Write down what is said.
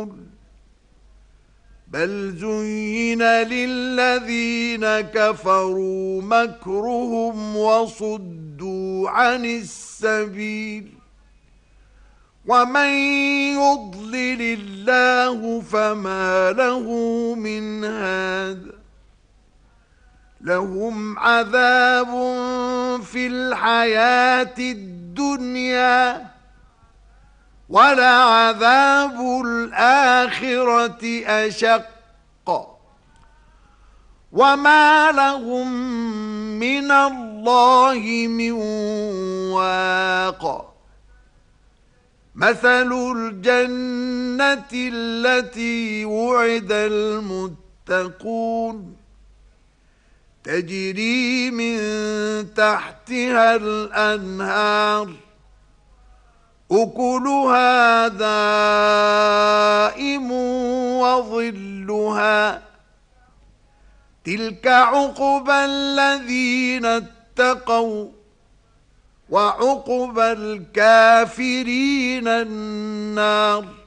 بل زين للذين كفروا مكرهم وصدوا عن السبيل ومن يضلل الله فما له من هاد لهم عذاب في الحياة الدنيا ولعذاب الآخرة أشق وما لهم من الله من واق مثل الجنة التي وعد المتقون تجري من تحتها الأنهار أكلها دائم وظلها تلك عقبى الذين اتقوا وعقبى الكافرين النار